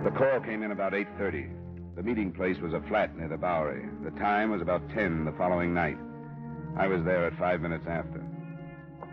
The call came in about 8:30. The meeting place was a flat near the Bowery. The time was about 10 the following night. I was there at 5 minutes after.